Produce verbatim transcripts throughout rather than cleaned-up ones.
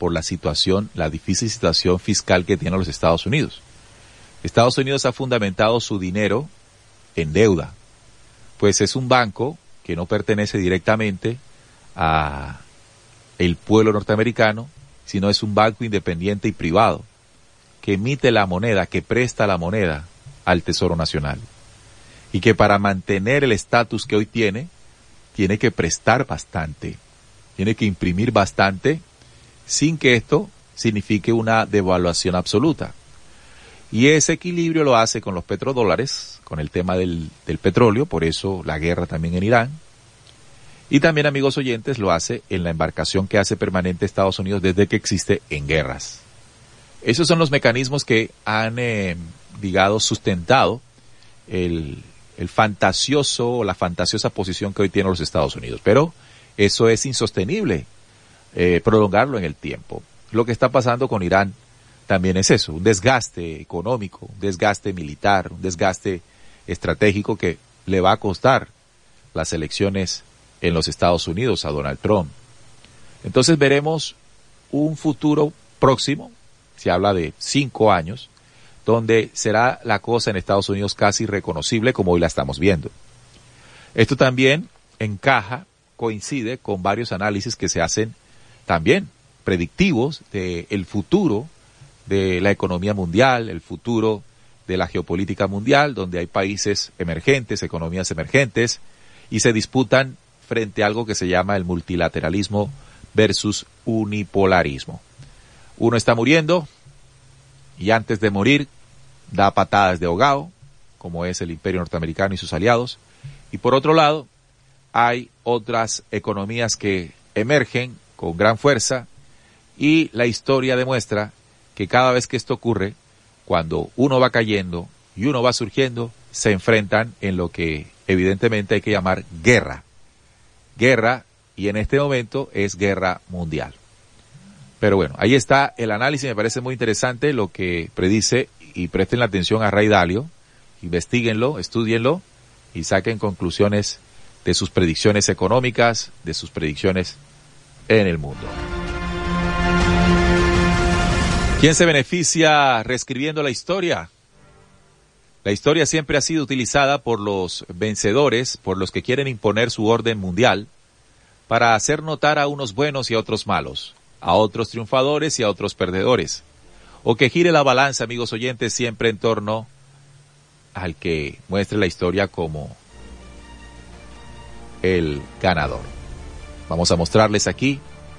por la situación, la difícil situación fiscal que tienen los Estados Unidos. Estados Unidos ha fundamentado su dinero en deuda, pues es un banco que no pertenece directamente a el pueblo norteamericano, sino es un banco independiente y privado, que emite la moneda, que presta la moneda al Tesoro Nacional. Y que para mantener el estatus que hoy tiene, tiene que prestar bastante, tiene que imprimir bastante, sin que esto signifique una devaluación absoluta. Y ese equilibrio lo hace con los petrodólares, con el tema del, del petróleo, por eso la guerra también en Irán. Y también, amigos oyentes, lo hace en la embarcación que hace permanente Estados Unidos desde que existe en guerras. Esos son los mecanismos que han, eh, digamos, sustentado el, el fantasioso o la fantasiosa posición que hoy tienen los Estados Unidos. Pero eso es insostenible, eh, prolongarlo en el tiempo. Lo que está pasando con Irán también es eso, un desgaste económico, un desgaste militar, un desgaste estratégico que le va a costar las elecciones en los Estados Unidos a Donald Trump. Entonces veremos un futuro próximo, se habla de cinco años, donde será la cosa en Estados Unidos casi reconocible como hoy la estamos viendo. Esto también encaja, coincide con varios análisis que se hacen también predictivos del futuro de la economía mundial, el futuro de la geopolítica mundial, donde hay países emergentes, economías emergentes, y se disputan frente a algo que se llama el multilateralismo versus unipolarismo. Uno está muriendo y antes de morir da patadas de ahogado, como es el Imperio Norteamericano y sus aliados, y por otro lado hay otras economías que emergen con gran fuerza y la historia demuestra que cada vez que esto ocurre, cuando uno va cayendo y uno va surgiendo, se enfrentan en lo que evidentemente hay que llamar guerra. Guerra, y en este momento es guerra mundial. Pero bueno, ahí está el análisis, me parece muy interesante lo que predice, y presten la atención a Ray Dalio, investíguenlo, estúdienlo y saquen conclusiones de sus predicciones económicas, de sus predicciones en el mundo. ¿Quién se beneficia reescribiendo la historia? La historia siempre ha sido utilizada por los vencedores, por los que quieren imponer su orden mundial, para hacer notar a unos buenos y a otros malos, a otros triunfadores y a otros perdedores, o que gire la balanza, amigos oyentes, siempre en torno al que muestre la historia como el ganador. Vamos a mostrarles aquí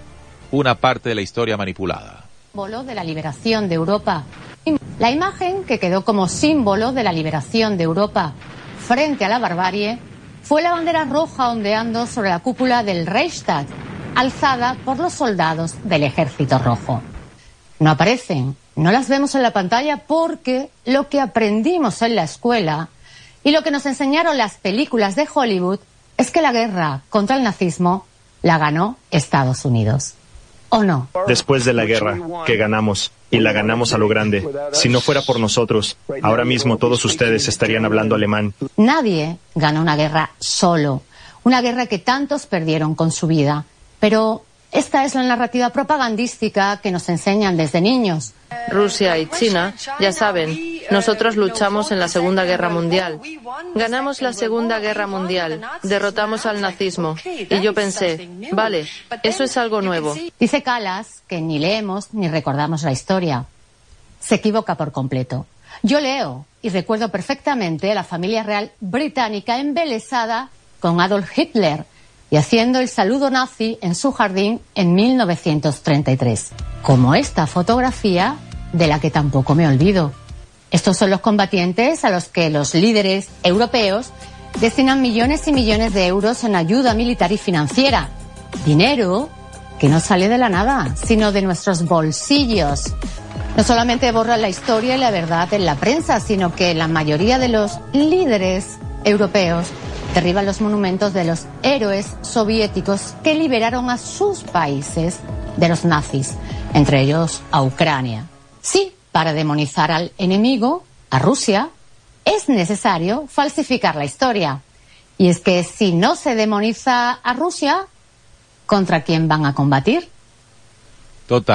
una parte de la historia manipulada. Símbolo de la liberación de Europa. La imagen que quedó como símbolo de la liberación de Europa frente a la barbarie fue la bandera roja ondeando sobre la cúpula del Reichstag, alzada por los soldados del Ejército Rojo. No aparecen, no las vemos en la pantalla porque lo que aprendimos en la escuela y lo que nos enseñaron las películas de Hollywood es que la guerra contra el nazismo la ganó Estados Unidos. ¿O no? Después de la guerra, que ganamos, y la ganamos a lo grande. Si no fuera por nosotros, ahora mismo todos ustedes estarían hablando alemán. Nadie ganó una guerra solo, una guerra que tantos perdieron con su vida. Pero esta es la narrativa propagandística que nos enseñan desde niños. Rusia y China, ya saben, nosotros luchamos en la Segunda Guerra Mundial. Ganamos la Segunda Guerra Mundial, derrotamos al nazismo. Y yo pensé, vale, eso es algo nuevo. Dice Kallas que ni leemos ni recordamos la historia. Se equivoca por completo. Yo leo y recuerdo perfectamente a la familia real británica embelesada con Adolf Hitler y haciendo el saludo nazi en su jardín en mil novecientos treinta y tres. Como esta fotografía, de la que tampoco me olvido. Estos son los combatientes a los que los líderes europeos destinan millones y millones de euros en ayuda militar y financiera. Dinero que no sale de la nada, sino de nuestros bolsillos. No solamente borran la historia y la verdad en la prensa, sino que la mayoría de los líderes europeos derriban los monumentos de los héroes soviéticos que liberaron a sus países de los nazis, entre ellos a Ucrania. Sí, para demonizar al enemigo, a Rusia, es necesario falsificar la historia. Y es que si no se demoniza a Rusia, ¿contra quién van a combatir? Total.